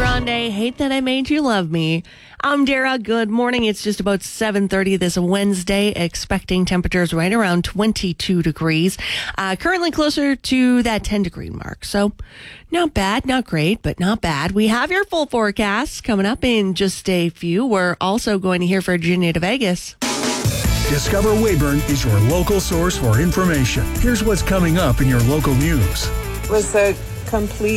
Grande, Hate That I Made You Love Me. I'm Dara. Good morning. It's just about 7:30 this Wednesday, expecting temperatures right around 22 degrees. Currently closer to that 10-degree mark. So not bad, not great, but not bad. We have your full forecast coming up in just a few. We're also going to hear Virginia to Vegas. Discover Weyburn is your local source for information. Here's what's coming up in your local news. Was a complete